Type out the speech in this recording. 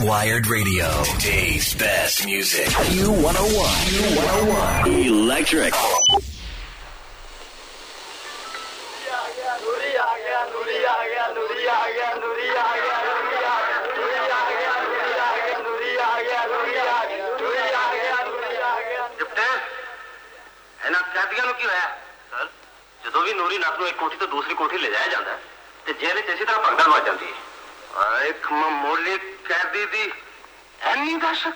Wired Radio. Today's best music. Q101. Q101. Electric. कैदियों की होया सर जो भी नूरी नस एक कोठी तो दूसरी कोठी ले जाया जाता है तो जेल इसी तरह भगदड़ मच जाती है एक मामूली कैदी दी